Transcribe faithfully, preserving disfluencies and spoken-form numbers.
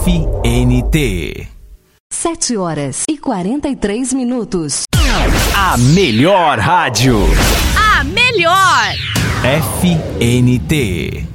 F N T. Sete horas e quarenta e três minutos. A melhor rádio. A melhor. F N T.